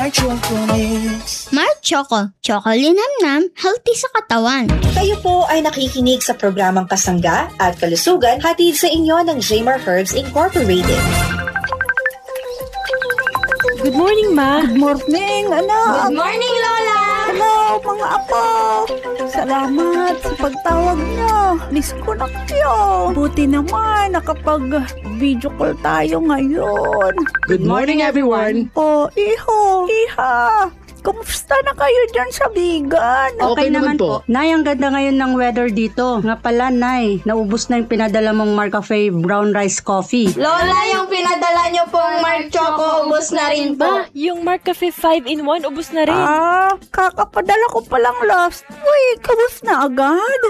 Mark Choco. Choco linamnam, healthy sa katawan. Kayo po ay nakikinig sa programang Kasangga at Kalusugan hatid sa inyo ng Jmar Herbs Incorporated. Good morning, Ma. Good morning, anak. Good morning, Lola! Hello, mga apo. Salamat sa pagtawag niyo. Miss ko na kayo. Buti naman nakapag-video call tayo ngayon. Good morning, everyone. Oh, iho, iha. Kumusta na kayo dyan sa Bigan? Okay naman po. Nay, ang ganda ngayon ng weather dito. Nga pala, Nay, naubos na yung pinadala mong Marcafe brown rice coffee. Lola, yung pinadala niyo pong Mark Choco, ubos na rin po. Yung Marcafe 5-in-1, ubos na rin. Kakapadala ko palang last week. Kabus na agad.